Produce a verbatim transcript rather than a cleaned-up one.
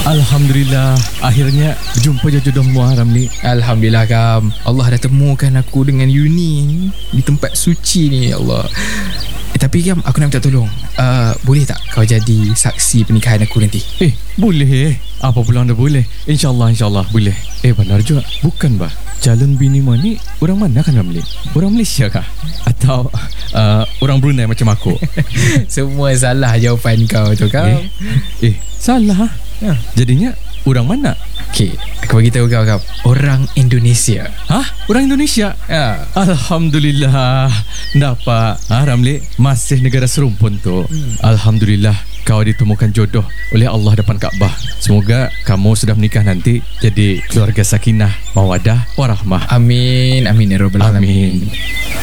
Alhamdulillah, akhirnya jumpa je jodohmu, Ramli. Alhamdulillah, Kam. Allah dah temukan aku dengan Yuni ni di tempat suci ni, ya Allah. Eh, tapi Kam, aku nak minta tolong. uh, Boleh tak kau jadi saksi pernikahan aku nanti? Eh, boleh. Apa pula anda boleh? InsyaAllah, insyaAllah boleh. Eh, benar juga. Bukan bah, calon bini mu ni orang mana kan, Ramli? Orang Malaysia kah? Atau uh, orang Brunei macam aku? Semua salah jawapan kau tu, Kam. Eh, eh salah. Ha. Jadinya orang mana? Okey, aku bagi tahu kau, Kam. Orang Indonesia. Hah? Orang Indonesia? Ha. Alhamdulillah. Dapat. Ha, Ramli, masih negara serumpun tu. Hmm. Alhamdulillah, kau ditemukan jodoh oleh Allah depan Kaabah. Semoga kamu sudah menikah nanti jadi keluarga sakinah, mawadah, warahmah. Amin. Amin ya rabbal alamin. Amin.